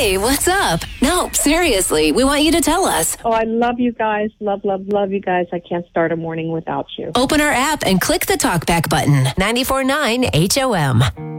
Hey, what's up? No, seriously, we want you to tell us. Oh, I love you guys. Love you guys. I can't start a morning without you. Open our app and click the talkback button. 94.9 HOM.